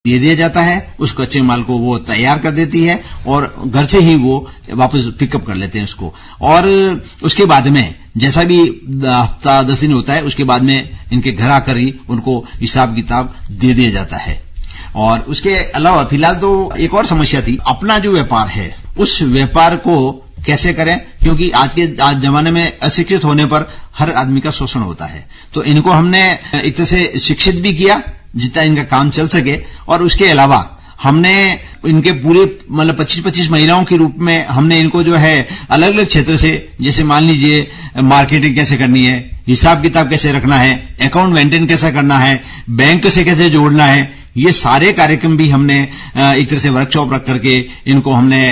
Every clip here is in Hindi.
दे दिया जाता है। उस कच्चे माल को वो तैयार कर देती है और घर से ही वो वापस पिकअप कर लेते हैं उसको। और उसके बाद में जैसा भी हफ्ता 10 दिन होता है, उसके बाद में इनके घर आकर ही उनको हिसाब किताब दे दिया जाता है। और उसके अलावा फिलहाल तो एक और समस्या थी, अपना जो व्यापार है उस व्यापार को कैसे करें, क्योंकि आज जमाने में अशिक्षित होने पर हर आदमी का शोषण होता है। तो इनको हमने एक तरह से शिक्षित भी किया जितना इनका काम चल सके, और उसके अलावा हमने इनके पूरे 25-25 महिलाओं के रूप में हमने इनको जो है अलग अलग क्षेत्र से, जैसे मान लीजिए मार्केटिंग कैसे करनी है, हिसाब किताब कैसे रखना है, अकाउंट मेंटेन कैसे करना है, बैंक से कैसे जोड़ना है, ये सारे कार्यक्रम भी हमने एक तरह से वर्कशॉप रख करके इनको हमने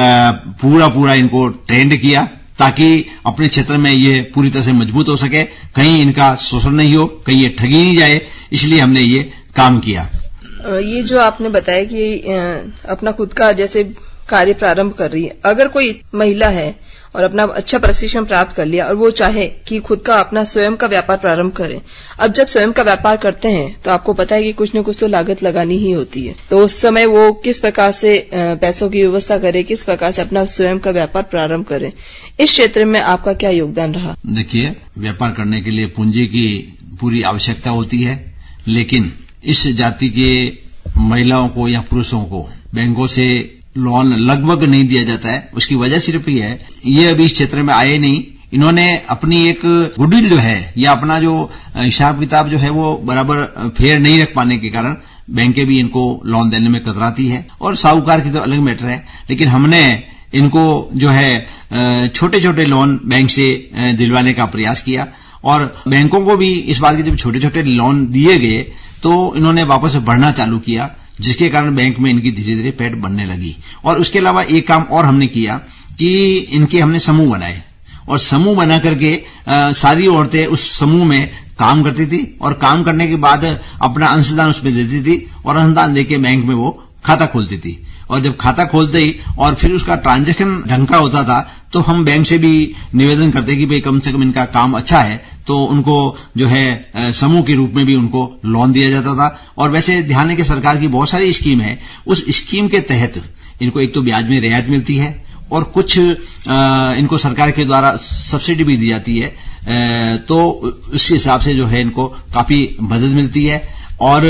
पूरा इनको ट्रेंड किया, ताकि अपने क्षेत्र में ये पूरी तरह से मजबूत हो सके, कहीं इनका शोषण नहीं हो, कहीं ये ठगी नहीं जाए, इसलिए हमने ये काम किया। ये जो आपने बताया कि अपना खुद का जैसे कार्य प्रारंभ कर रही है, अगर कोई महिला है और अपना अच्छा प्रशिक्षण प्राप्त कर लिया और वो चाहे कि खुद का अपना स्वयं का व्यापार प्रारंभ करे, अब जब स्वयं का व्यापार करते हैं तो आपको पता है कि कुछ न कुछ तो लागत लगानी ही होती है, तो उस समय वो किस प्रकार से पैसों की व्यवस्था करे, किस प्रकार से अपना स्वयं का व्यापार प्रारंभ करे, इस क्षेत्र में आपका क्या योगदान रहा? देखिए, व्यापार करने के लिए पूंजी की पूरी आवश्यकता होती है, लेकिन इस जाति के महिलाओं को या पुरुषों को बैंकों से लोन लगभग नहीं दिया जाता है। उसकी वजह सिर्फ ये है, ये अभी इस क्षेत्र में आए नहीं, इन्होंने अपनी एक गुडविल जो है या अपना जो हिसाब किताब जो है वो बराबर फेयर नहीं रख पाने के कारण बैंकें भी इनको लोन देने में कतराती है, और साहूकार की तो अलग मैटर है। लेकिन हमने इनको जो है छोटे छोटे लोन बैंक से दिलवाने का प्रयास किया, और बैंकों को भी इस बात के जब छोटे छोटे लोन दिए गए तो इन्होंने वापस बढ़ना चालू किया, जिसके कारण बैंक में इनकी धीरे धीरे पैठ बनने लगी। और उसके अलावा एक काम और हमने किया कि इनके हमने समूह बनाए, और समूह बना करके सारी औरतें उस समूह में काम करती थी, और काम करने के बाद अपना अंशदान उसमें देती थी, और अंशदान देके बैंक में वो खाता खोलती थी। और जब खाता खोलते ही और फिर उसका ट्रांजैक्शन ढंग का होता था, तो हम बैंक से भी निवेदन करते कि भाई कम से कम इनका काम अच्छा है, तो उनको जो है समूह के रूप में भी उनको लोन दिया जाता था। और वैसे ध्यान है कि सरकार की बहुत सारी स्कीम है, उस स्कीम के तहत इनको एक तो ब्याज में रियायत मिलती है, और कुछ इनको सरकार के द्वारा सब्सिडी भी दी जाती है, तो उस हिसाब से जो है इनको काफी मदद मिलती है। और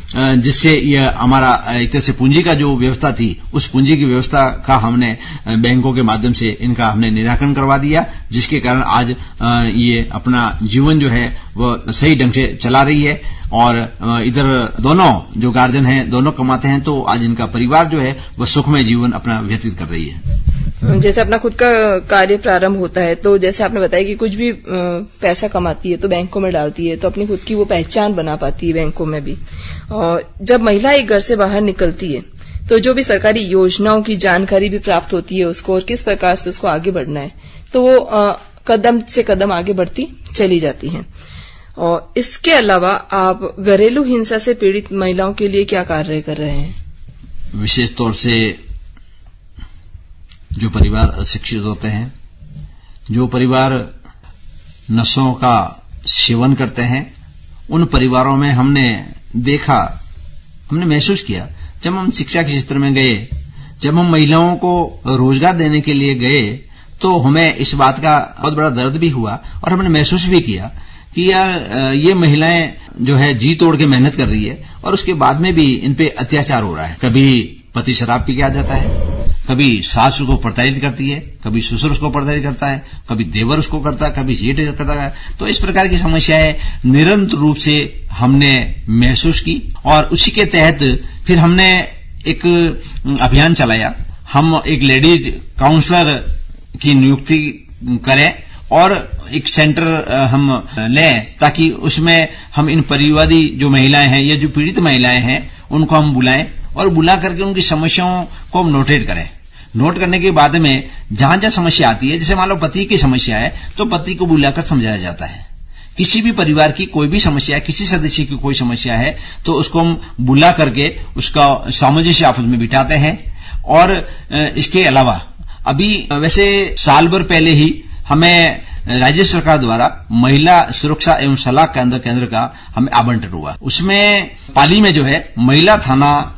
जिससे यह हमारा एक तरह से पूंजी का जो व्यवस्था थी, उस पूंजी की व्यवस्था का हमने बैंकों के माध्यम से इनका हमने निराकरण करवा दिया, जिसके कारण आज ये अपना जीवन जो है वह सही ढंग से चला रही है। और इधर दोनों जो गार्जियन हैं दोनों कमाते हैं, तो आज इनका परिवार जो है वह सुखमय जीवन अपना व्यतीत कर रही है। जैसे अपना खुद का कार्य प्रारंभ होता है, तो जैसे आपने बताया कि कुछ भी पैसा कमाती है तो बैंकों में डालती है, तो अपनी खुद की वो पहचान बना पाती है बैंकों में भी। और जब महिला एक घर से बाहर निकलती है तो जो भी सरकारी योजनाओं की जानकारी भी प्राप्त होती है उसको, और किस प्रकार से उसको आगे बढ़ना है, तो वो कदम से कदम आगे बढ़ती चली जाती है। और इसके अलावा आप घरेलू हिंसा से पीड़ित महिलाओं के लिए क्या कार्य कर रहे हैं? विशेष तौर से जो परिवार अशिक्षित होते हैं, जो परिवार नशों का सेवन करते हैं, उन परिवारों में हमने देखा, हमने महसूस किया, जब हम शिक्षा के क्षेत्र में गए, जब हम महिलाओं को रोजगार देने के लिए गए, तो हमें इस बात का बहुत बड़ा दर्द भी हुआ, और हमने महसूस भी किया कि यार ये महिलाएं जो है जी तोड़ के मेहनत कर रही है, और उसके बाद में भी इन पे अत्याचार हो रहा है। कभी पति शराब पी के आ जाता है, कभी सास उसको प्रताड़ित करती है, कभी ससुर उसको प्रताड़ित करता है, कभी देवर उसको करता है, कभी जेठ करता है। तो इस प्रकार की समस्याएं निरंतर रूप से हमने महसूस की, और उसी के तहत फिर हमने एक अभियान चलाया। हम एक लेडीज काउंसलर की नियुक्ति करें और एक सेंटर हम लें, ताकि उसमें हम इन परिवादी जो महिलाएं हैं या जो पीड़ित महिलाएं हैं उनको हम बुलाएं, और बुला करके उनकी समस्याओं को हम नोटेट करें। नोट करने के बाद में जहां जहां समस्या आती है, जैसे मान लो पति की समस्या है, तो पति को बुलाकर समझाया जाता है। किसी भी परिवार की कोई भी समस्या है, किसी सदस्य की कोई समस्या है, तो उसको हम बुला करके उसका सामंजस्य आपस में बिठाते हैं। और इसके अलावा अभी वैसे साल भर पहले ही हमें राज्य सरकार द्वारा महिला सुरक्षा एवं सलाह केंद्र का हमें आवंटन हुआ। उसमें पाली में जो है महिला थाना